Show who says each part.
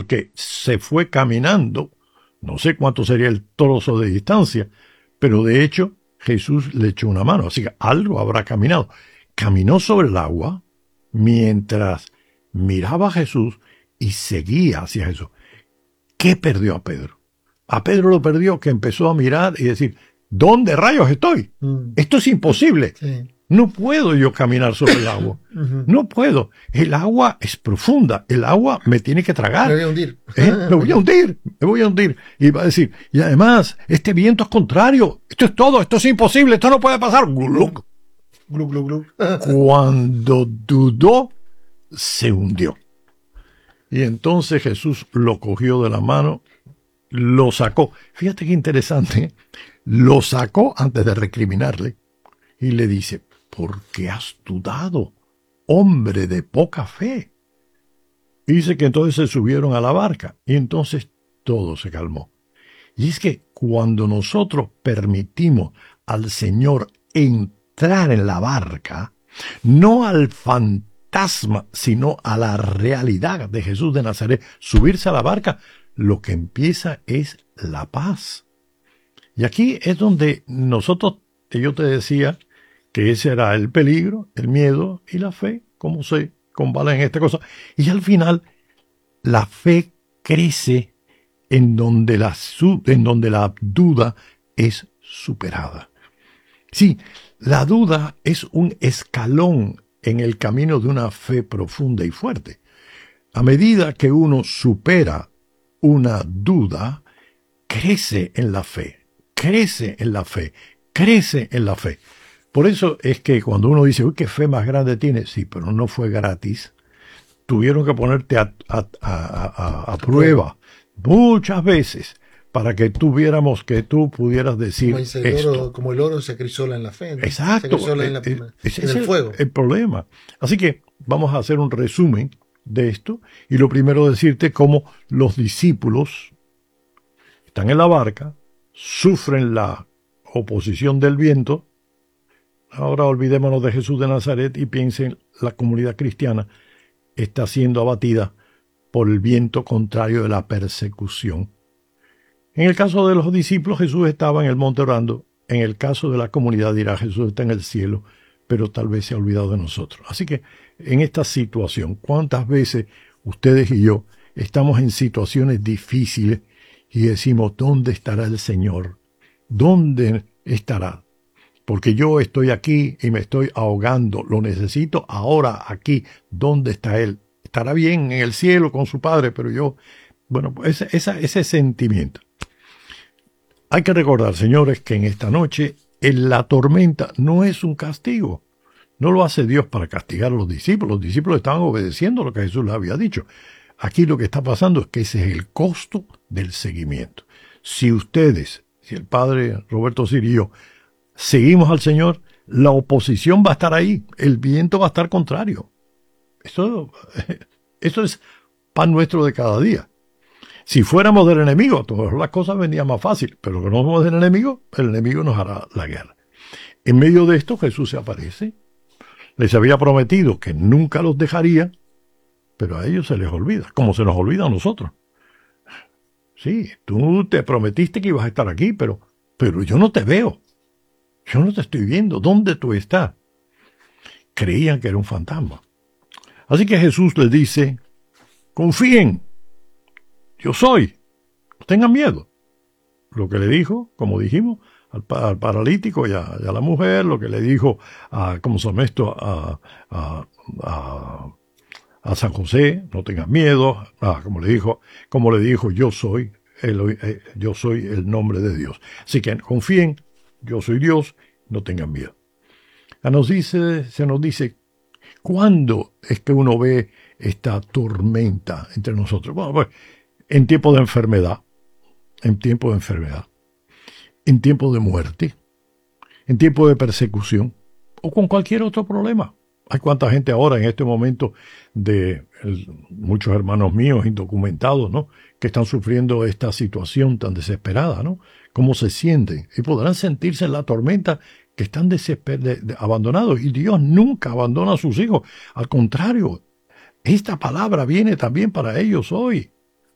Speaker 1: porque se fue caminando, no sé cuánto sería el trozo de distancia, pero de hecho Jesús le echó una mano, así que algo habrá caminado. Caminó sobre el agua mientras miraba a Jesús y seguía hacia Jesús. ¿Qué perdió a Pedro? A Pedro lo perdió que empezó a mirar y decir, ¿dónde rayos estoy? Esto es imposible. Sí. No puedo yo caminar sobre el agua. No puedo. El agua es profunda. El agua me tiene que tragar.
Speaker 2: Me voy a hundir.
Speaker 1: Me voy a hundir. Me voy a hundir. Y va a decir, y además, este viento es contrario. Esto es todo. Esto es imposible. Esto no puede pasar. Glug.
Speaker 2: Glug, glug, glug.
Speaker 1: Cuando dudó, se hundió. Y entonces Jesús lo cogió de la mano, lo sacó. Fíjate qué interesante. Lo sacó antes de recriminarle. Y le dice, ¿por qué has dudado, hombre de poca fe? Y dice que entonces se subieron a la barca y entonces todo se calmó. Y es que cuando nosotros permitimos al Señor entrar en la barca, no al fantasma, sino a la realidad de Jesús de Nazaret, subirse a la barca, lo que empieza es la paz. Y aquí es donde nosotros, yo te decía, que ese era el peligro, el miedo y la fe, cómo se combala en esta cosa. Y al final, la fe crece en donde la duda es superada. Sí, la duda es un escalón en el camino de una fe profunda y fuerte. A medida que uno supera una duda, crece en la fe, crece en la fe, crece en la fe. Por eso es que cuando uno dice, uy, qué fe más grande tiene, sí, pero no fue gratis. Tuvieron que ponerte a prueba muchas veces para que tú pudieras decir
Speaker 2: como dice
Speaker 1: esto.
Speaker 2: Como el oro se crisola en la fe, ¿no?
Speaker 1: Exacto.
Speaker 2: Se crisola en el fuego.
Speaker 1: El problema. Así que vamos a hacer un resumen de esto. Y lo primero decirte cómo los discípulos están en la barca, sufren la oposición del viento. Ahora olvidémonos de Jesús de Nazaret y piensen, la comunidad cristiana está siendo abatida por el viento contrario de la persecución. En el caso de los discípulos, Jesús estaba en el monte orando. En el caso de la comunidad dirá, Jesús está en el cielo, pero tal vez se ha olvidado de nosotros. Así que en esta situación, ¿cuántas veces ustedes y yo estamos en situaciones difíciles y decimos, ¿dónde estará el Señor? ¿Dónde estará? Porque yo estoy aquí y me estoy ahogando, lo necesito ahora aquí. ¿Dónde está Él? Estará bien en el cielo con su Padre, pero yo, bueno, ese sentimiento. Hay que recordar, señores, que en esta noche la tormenta no es un castigo. No lo hace Dios para castigar a los discípulos. Los discípulos estaban obedeciendo lo que Jesús les había dicho. Aquí lo que está pasando es que ese es el costo del seguimiento. Si el Padre Roberto Siri y yo, seguimos al Señor, la oposición va a estar ahí, el viento va a estar contrario. Esto es pan nuestro de cada día. Si fuéramos del enemigo, todas las cosas vendrían más fácil, pero que no somos del enemigo, el enemigo nos hará la guerra. En medio de esto Jesús se aparece, les había prometido que nunca los dejaría, pero a ellos se les olvida, como se nos olvida a nosotros. Sí, tú te prometiste que ibas a estar aquí, pero yo no te veo. Yo no te estoy viendo. ¿Dónde tú estás? Creían que era un fantasma. Así que Jesús les dice, confíen, yo soy, no tengan miedo. Lo que le dijo, como dijimos, al paralítico y a la mujer, lo que le dijo a San José, no tengan miedo, como le dijo, yo soy el nombre de Dios. Así que confíen, yo soy Dios, no tengan miedo. Se nos dice, ¿cuándo es que uno ve esta tormenta entre nosotros? Bueno, pues, en tiempo de enfermedad, en tiempo de muerte, en tiempo de persecución, o con cualquier otro problema. Hay cuánta gente ahora en este momento muchos hermanos míos indocumentados, ¿no?, que están sufriendo esta situación tan desesperada, ¿no? ¿Cómo se sienten? Y podrán sentirse en la tormenta que están abandonados. Y Dios nunca abandona a sus hijos. Al contrario, esta palabra viene también para ellos hoy.